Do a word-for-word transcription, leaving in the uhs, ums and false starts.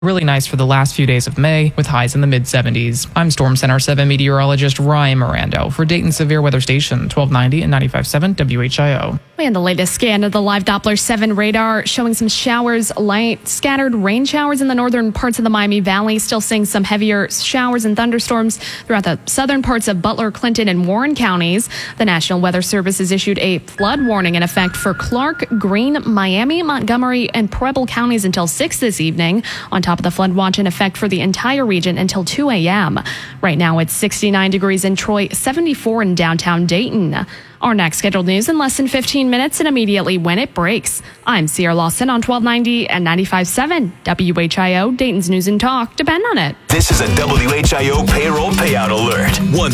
Really nice for the last few days of May, with highs in the mid seventies. I'm Storm Center seven meteorologist Ryan Mirando for Dayton Severe Weather Station, twelve ninety and ninety-five point seven W H I O. And the latest scan of the live Doppler seven radar showing some showers, light scattered rain showers in the northern parts of the Miami Valley. Still seeing some heavier showers and thunderstorms throughout the southern parts of Butler, Clinton, and Warren counties. The National Weather Service has issued a flood warning in effect for Clark, Greene, Miami, Montgomery, and Preble counties until six this evening. On top of the flood watch in effect for the entire region until two a.m. Right now it's sixty-nine degrees in Troy, seventy-four in downtown Dayton. Our next scheduled news in less than fifteen minutes and immediately when it breaks. I'm Sierra Lawson on twelve ninety and ninety-five point seven W H I O, Dayton's News and Talk. Depend on it. This is a W H I O payroll payout alert. One